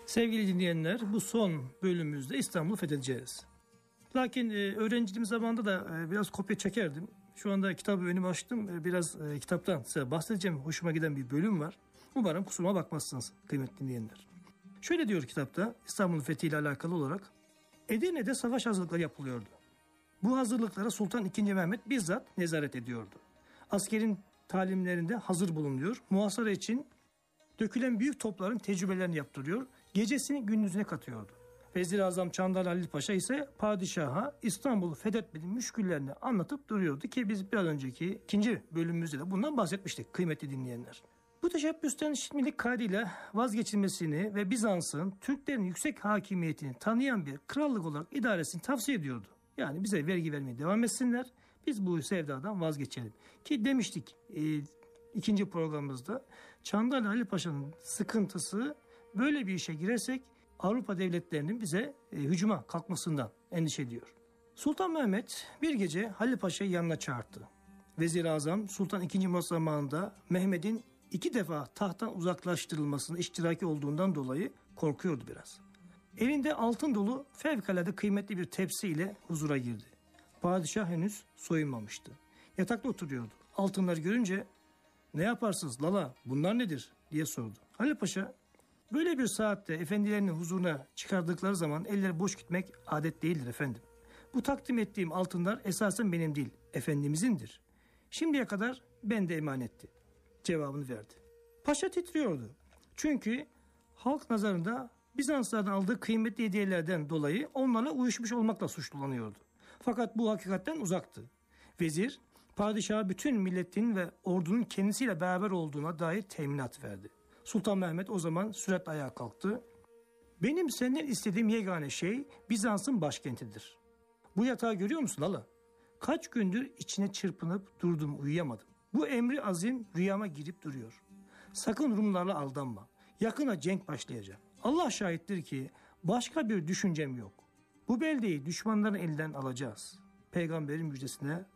Sevgili dinleyenler, bu son bölümümüzde İstanbul'u fethedeceğiz. Lakin öğrenciliğim zamanında da biraz kopya çekerdim. Şu anda kitabı önüme açtım. Biraz kitaptan size bahsedeceğim. Hoşuma giden bir bölüm var. Umarım kusuruma bakmazsınız kıymetli dinleyenler. Şöyle diyor kitapta İstanbul'un fethiyle alakalı olarak. Edirne'de savaş hazırlıkları yapılıyordu. Bu hazırlıklara Sultan II. Mehmet bizzat nezaret ediyordu. Askerin talimlerinde hazır bulunuyor. Muhasara için dökülen büyük topların tecrübelerini yaptırıyor. Gecesini gündüzüne katıyordu. Vezir-i Azam Çandar Halil Paşa ise padişaha İstanbul'u fethetmenin müşküllerini anlatıp duruyordu ki biz biraz önceki ikinci bölümümüzde de bundan bahsetmiştik kıymetli dinleyenler. Bu teşebbüsten şimdilik kaydıyla vazgeçilmesini ve Bizans'ın Türklerin yüksek hakimiyetini tanıyan bir krallık olarak idaresini tavsiye ediyordu. Yani bize vergi vermeye devam etsinler, biz bu sevdadan vazgeçelim. Ki demiştik ikinci programımızda Çandar Halil Paşa'nın sıkıntısı böyle bir işe girersek Avrupa devletlerinin bize hücuma kalkmasından endişe ediyor. Sultan Mehmet bir gece Halil Paşa'yı yanına çağırdı. Vezir-i Azam Sultan II. Murat zamanında Mehmet'in 2 defa tahttan uzaklaştırılmasının iştiraki olduğundan dolayı korkuyordu biraz. Elinde altın dolu fevkalade kıymetli bir tepsiyle huzura girdi. Padişah henüz soyunmamıştı. Yatakta oturuyordu. Altınları görünce "Ne yaparsınız lala, bunlar nedir?" diye sordu. Halil Paşa, "Böyle bir saatte efendilerinin huzuruna çıkardıkları zaman eller boş gitmek adet değildir efendim. Bu takdim ettiğim altınlar esasen benim değil, efendimizindir. Şimdiye kadar bende emanetti." cevabını verdi. Paşa titriyordu. Çünkü halk nazarında Bizanslardan aldığı kıymetli hediyelerden dolayı onlarla uyuşmuş olmakla suçlanıyordu. Fakat bu hakikatten uzaktı. Vezir, padişaha bütün milletin ve ordunun kendisiyle beraber olduğuna dair teminat verdi. Sultan Mehmet o zaman süratle ayağa kalktı. "Benim senden istediğim yegane şey Bizans'ın başkentidir. Bu yatağı görüyor musun hala? Kaç gündür içine çırpınıp durdum, uyuyamadım. Bu emri azim rüyama girip duruyor. Sakın Rumlarla aldanma. Yakına cenk başlayacak. Allah şahittir ki başka bir düşüncem yok. Bu beldeyi düşmanların elinden alacağız. Peygamberin müjdesine